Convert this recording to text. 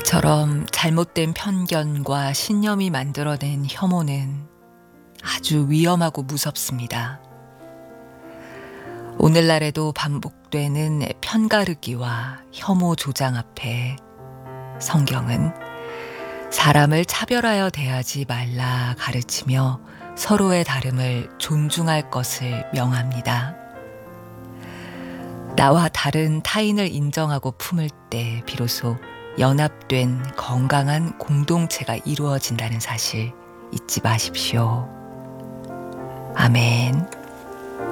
이처럼 잘못된 편견과 신념이 만들어낸 혐오는 아주 위험하고 무섭습니다. 오늘날에도 반복되는 편가르기와 혐오 조장 앞에 성경은 사람을 차별하여 대하지 말라 가르치며 서로의 다름을 존중할 것을 명합니다. 나와 다른 타인을 인정하고 품을 때 비로소 연합된 건강한 공동체가 이루어진다는 사실 잊지 마십시오. 아멘.